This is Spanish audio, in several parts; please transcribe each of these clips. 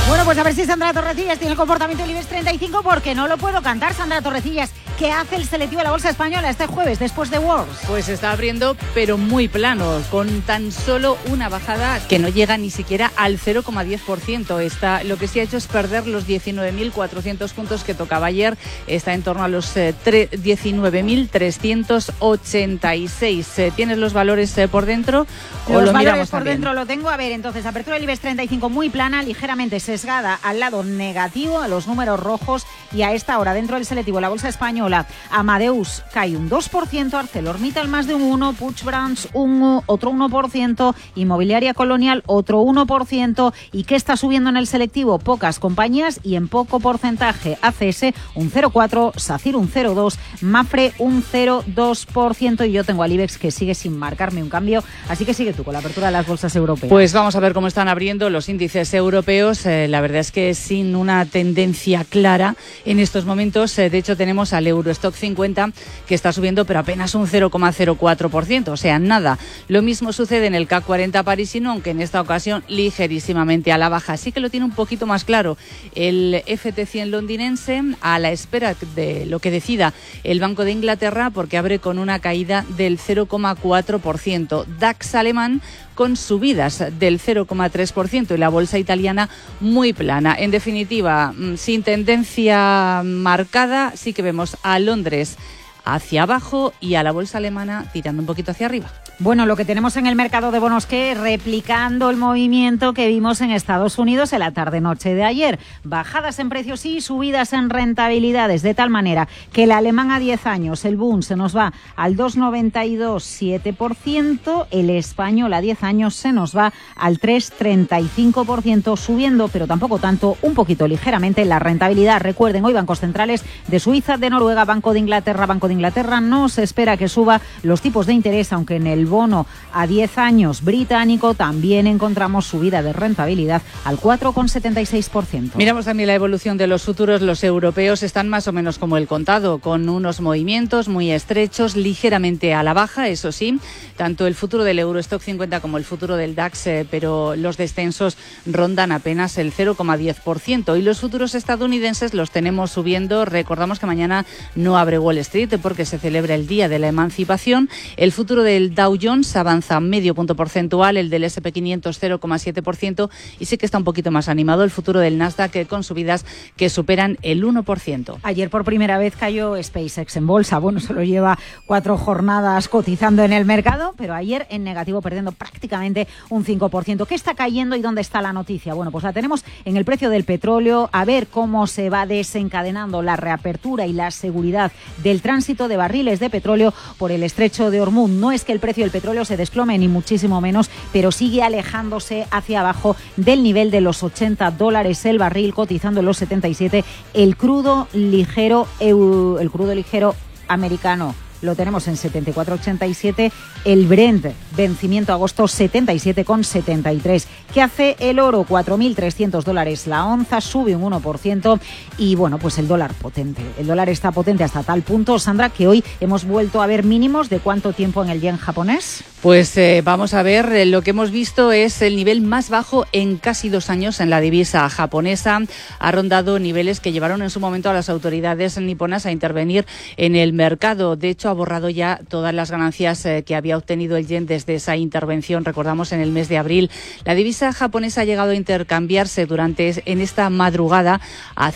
Bueno, pues a ver si Sandra Torrecillas tiene el comportamiento del IBEX 35, porque no lo puedo cantar. Sandra Torrecillas, ¿qué hace el selectivo de la bolsa española este jueves después de Worlds? Pues está abriendo, pero muy plano, con tan solo una bajada que no llega ni siquiera al 0,10%. Lo que sí ha hecho es perder los 19.400 puntos que tocaba ayer. Está en torno a los 19.386. ¿Tienes los valores por dentro? Los valores por dentro lo tengo. A ver, entonces, apertura del IBEX 35 muy plana, ligeramente sesgada al lado negativo, a los números rojos, y a esta hora dentro del selectivo la bolsa española, Amadeus cae un 2%, ArcelorMittal más de un 1%, Puig Brands otro 1%, Inmobiliaria Colonial otro 1%. ¿Y qué está subiendo en el selectivo? Pocas compañías y en poco porcentaje. ACS un 0,4%, SACIR un 0,2%, Mapfre un 0,2%, y yo tengo al IBEX que sigue sin marcarme un cambio. Así que sigue tú con la apertura de las bolsas europeas. Pues vamos a ver cómo están abriendo los índices europeos. La verdad es que sin una tendencia clara en estos momentos. De hecho, tenemos al Eurostock 50 que está subiendo, pero apenas un 0,04%, o sea, nada. Lo mismo sucede en el CAC 40 parisino, aunque en esta ocasión ligerísimamente a la baja. Así que lo tiene un poquito más claro el FT100 londinense, a la espera de lo que decida el Banco de Inglaterra, porque abre con una caída del 0,4%. DAX alemán con subidas del 0,3% y la bolsa italiana muy plana. En definitiva, sin tendencia marcada, sí que vemos a Londres hacia abajo y a la bolsa alemana tirando un poquito hacia arriba. Bueno, lo que tenemos en el mercado de bonos, que replicando el movimiento que vimos en Estados Unidos en la tarde-noche de ayer. Bajadas en precios y subidas en rentabilidades, de tal manera que el alemán a 10 años, el Bund, se nos va al 2,92,7%, el español a 10 años se nos va al 3,35%, subiendo, pero tampoco tanto, un poquito ligeramente la rentabilidad. Recuerden, hoy bancos centrales de Suiza, de Noruega, Banco de Inglaterra no se espera que suba los tipos de interés, aunque en el bono a 10 años británico también encontramos subida de rentabilidad al 4,76%. Miramos también la evolución de los futuros. Los europeos están más o menos como el contado, con unos movimientos muy estrechos, ligeramente a la baja, eso sí, tanto el futuro del Eurostock 50 como el futuro del DAX, pero los descensos rondan apenas el 0,10%, y los futuros estadounidenses los tenemos subiendo. Recordamos que mañana no abre Wall Street porque se celebra el Día de la Emancipación. El futuro del Dow Jones avanza medio punto porcentual, el del S&P 500 0,7%, y sí que está un poquito más animado el futuro del Nasdaq, con subidas que superan el 1%. Ayer por primera vez cayó SpaceX en bolsa. Bueno, solo lleva 4 jornadas cotizando en el mercado, pero ayer en negativo, perdiendo prácticamente un 5%. ¿Qué está cayendo y dónde está la noticia? Bueno, pues la tenemos en el precio del petróleo. A ver cómo se va desencadenando la reapertura y la seguridad del tránsito de barriles de petróleo por el estrecho de Hormuz. No es que el precio del petróleo se desplome, ni muchísimo menos, pero sigue alejándose hacia abajo del nivel de los $80 el barril, cotizando en los 77. El crudo ligero americano lo tenemos en 74,87, el Brent, vencimiento agosto, 77,73. ¿Qué hace el oro? $4.300 la onza, sube un 1%, y bueno, pues el dólar potente. El dólar está potente hasta tal punto, Sandra, que hoy hemos vuelto a ver mínimos de ¿cuánto tiempo en el yen japonés? Pues vamos a ver, lo que hemos visto es el nivel más bajo en casi 2 años en la divisa japonesa. Ha rondado niveles que llevaron en su momento a las autoridades niponas a intervenir en el mercado. De hecho, ha borrado ya todas las ganancias que había obtenido el yen desde esa intervención, recordamos, en el mes de abril. La divisa japonesa ha llegado a intercambiarse en esta madrugada a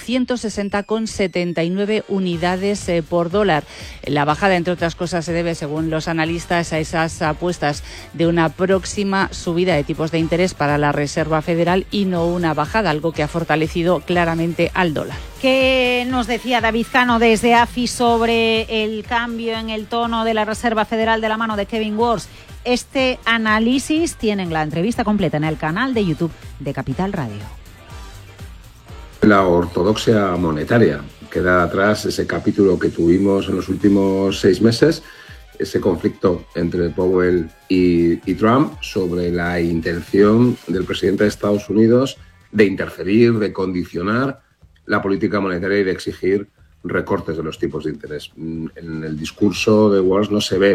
160,79 unidades por dólar. La bajada, entre otras cosas, se debe, según los analistas, a esas apuestas de una próxima subida de tipos de interés para la Reserva Federal y no una bajada, algo que ha fortalecido claramente al dólar. ¿Qué nos decía David Cano desde AFI sobre el cambio en el tono de la Reserva Federal de la mano de Kevin Warsh? Este análisis tienen la entrevista completa en el canal de YouTube de Capital Radio. La ortodoxia monetaria. Queda atrás ese capítulo que tuvimos en los últimos 6 meses, ese conflicto entre Powell y Trump sobre la intención del presidente de Estados Unidos de interferir, de condicionar la política monetaria y de exigir recortes de los tipos de interés. En el discurso de Walsh no se ve